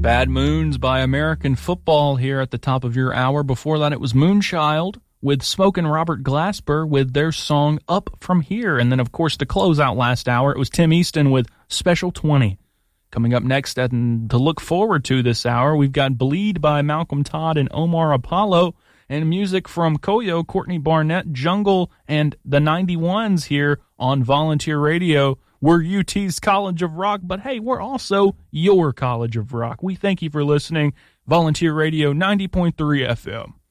Bad Moons by American Football here at the top of your hour. Before that, it was Moonchild with Smokin' Robert Glasper with their song Up From Here. And then, of course, to close out last hour, it was Tim Easton with Special 20. Coming up next, and to look forward to this hour, we've got Bleed by Malcolm Todd and Omar Apollo, and music from Koyo, Courtney Barnett, Jungle, and the 91s here on Volunteer Radio. We're UT's College of Rock, but hey, we're also your College of Rock. We thank you for listening. Volunteer Radio 90.3 FM.